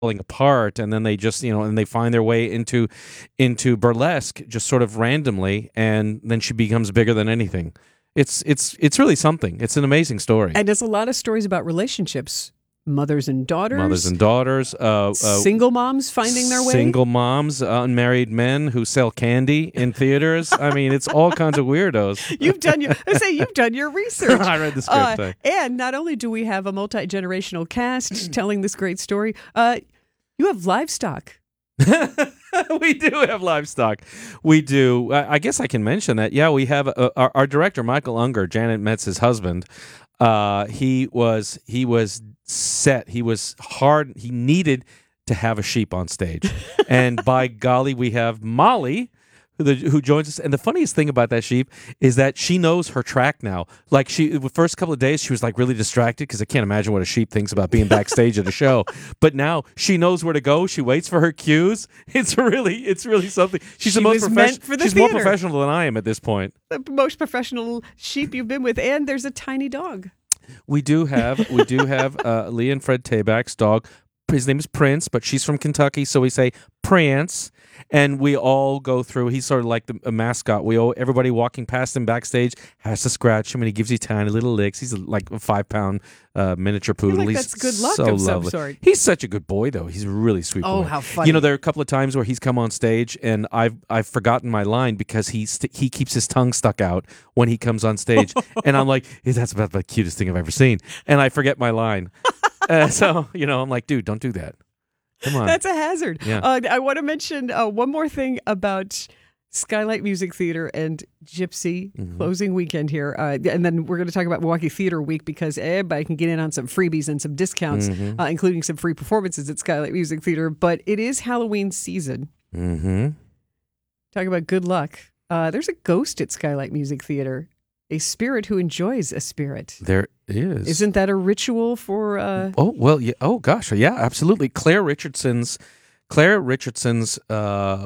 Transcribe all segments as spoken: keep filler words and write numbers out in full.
falling apart, and then they just, you know, and they find their way into into burlesque just sort of randomly, and then she becomes bigger than anything. It's it's it's really something. It's an amazing story. And there's a lot of stories about relationships. Mothers and daughters. Mothers and daughters. Uh, uh, single moms finding their way. Single moms, uh, unmarried men who sell candy in theaters. I mean, it's all kinds of weirdos. You've done your, I say you've done your research. I read the script. Uh, and not only do we have a multi-generational cast telling this great story, uh, you have livestock. We do have livestock. We do. I, I guess I can mention that. Yeah, we have uh, our, our director, Michael Unger, Janet Metz's husband. Uh, he was he was set. He was hard. He needed to have a sheep on stage, and by golly, we have Molly, who, the, who joins us. And the funniest thing about that sheep is that she knows her track now. Like she, the first couple of days, she was like really distracted because I can't imagine what a sheep thinks about being backstage at a show. But now she knows where to go. She waits for her cues. It's really, it's really something. She's She the most was meant for professional. the She's theater. more professional than I am at this point. The most professional sheep you've been with, and there's a tiny dog. We do have we do have uh, Lee and Fred Tabak's dog. His name is Prince, but she's from Kentucky, so we say Prince. And we all go through. He's sort of like the, a mascot. We all, everybody walking past him backstage has to scratch him, and he gives you tiny little licks. He's like a five pound uh, miniature poodle. like He's that's good luck so of some lovely. sort. He's such a good boy, though. He's a really sweet. Oh, boy. how funny! You know, there are a couple of times where he's come on stage, and I've I've forgotten my line because he st- he keeps his tongue stuck out when he comes on stage, and I'm like, hey, that's about the cutest thing I've ever seen, and I forget my line. uh, so you know, I'm like, dude, don't do that. Come on. That's a hazard. Yeah. Uh, I want to mention uh, one more thing about Skylight Music Theater and Gypsy Mm-hmm. closing weekend here. Uh, and then we're going to talk about Milwaukee Theater Week because everybody can get in on some freebies and some discounts, Mm-hmm. uh, including some free performances at Skylight Music Theater. But it is Halloween season. Mm-hmm. Talk about good luck. Uh, there's a ghost at Skylight Music Theater, a spirit who enjoys a spirit. There is. Isn't that a ritual for... Uh, Oh, well, yeah. Oh, gosh. Yeah, absolutely. Claire Richardson's Claire Richardson's uh,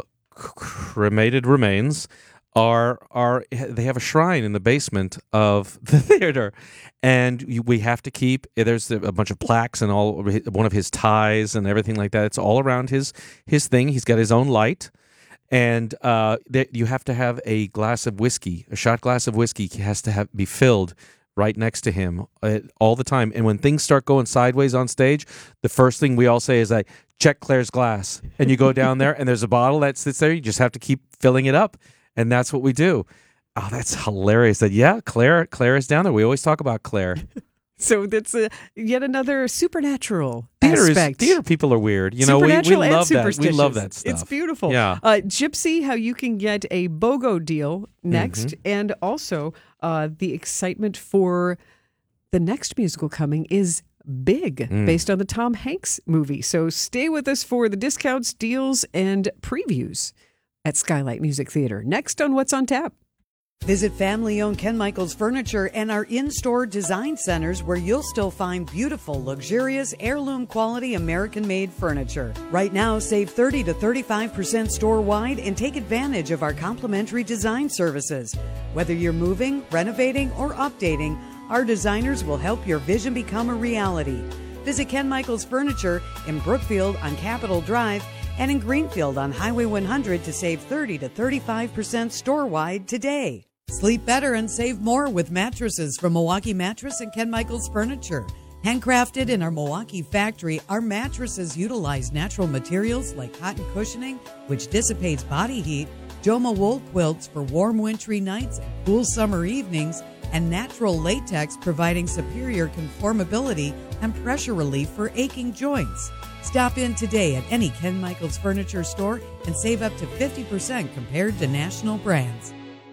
cremated remains are are they have a shrine in the basement of the theater, and you, we have to keep there's a bunch of plaques and all one of his ties and everything like that. It's all around his his thing. He's got his own light. And uh, th- you have to have a glass of whiskey, a shot glass of whiskey has to have be filled right next to him uh, all the time. And when things start going sideways on stage, the first thing we all say is like, check Claire's glass. And you go down there and there's a bottle that sits there. You just have to keep filling it up. And that's what we do. Oh, that's hilarious. That yeah, Claire, Claire is down there. We always talk about Claire. so that's a, yet another supernatural Theater aspect. is theater people are weird. You know, we, we Supernatural and love that. We superstitious. love that stuff. It's beautiful. Yeah. Uh, Gypsy, how you can get a BOGO deal next, Mm-hmm. and also uh, the excitement for the next musical coming is big, Mm. based on the Tom Hanks movie. So stay with us for the discounts, deals, and previews at Skylight Music Theater. Next on What's on Tap. Visit family-owned Ken Michaels Furniture and our in-store design centers where you'll still find beautiful, luxurious, heirloom-quality American-made furniture. Right now, save thirty to thirty-five percent store-wide and take advantage of our complimentary design services. Whether you're moving, renovating, or updating, our designers will help your vision become a reality. Visit Ken Michaels Furniture in Brookfield on Capitol Drive and in Greenfield on Highway one hundred to save thirty to thirty-five percent store-wide today. Sleep better and save more with mattresses from Milwaukee Mattress and Ken Michaels Furniture. Handcrafted in our Milwaukee factory, our mattresses utilize natural materials like cotton cushioning, which dissipates body heat, Joma wool quilts for warm wintry nights and cool summer evenings, and natural latex providing superior conformability and pressure relief for aching joints. Stop in today at any Ken Michaels Furniture store and save up to fifty percent compared to national brands.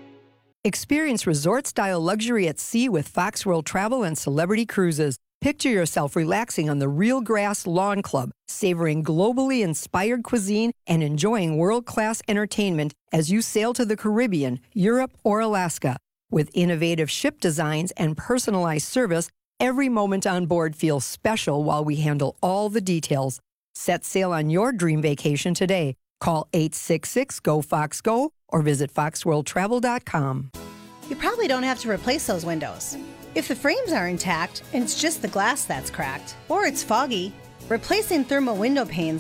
Experience resort-style luxury at sea with Fox World Travel and Celebrity Cruises. Picture yourself relaxing on the Real Grass Lawn Club, savoring globally inspired cuisine and enjoying world-class entertainment as you sail to the Caribbean, Europe, or Alaska. With innovative ship designs and personalized service, every moment on board feels special while we handle all the details. Set sail on your dream vacation today. Call eight six six, G O, Fox, Go or visit fox world travel dot com. You probably don't have to replace those windows. If the frames are intact and it's just the glass that's cracked, or it's foggy, replacing thermal window panes